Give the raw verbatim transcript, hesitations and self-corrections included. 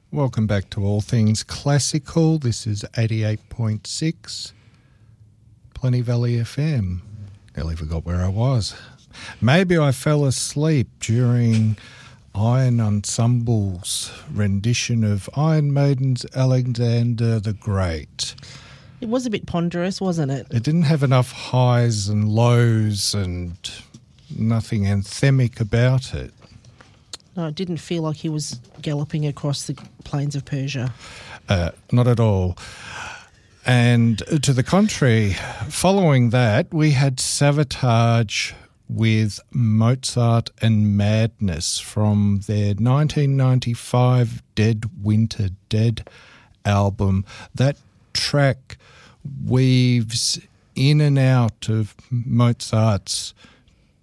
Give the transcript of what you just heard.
Welcome back to All Things Classical. This is eighty-eight point six Plenty Valley F M. Nearly forgot where I was. Maybe I fell asleep during Iron Ensemble's rendition of Iron Maiden's Alexander the Great. It was a bit ponderous, wasn't it? It didn't have enough highs and lows and nothing anthemic about it. No, it didn't feel like he was galloping across the plains of Persia. Uh, not at all. And to the contrary, following that, we had Savatage with Mozart and Madness from their nineteen ninety-five Dead Winter Dead album. That track weaves in and out of Mozart's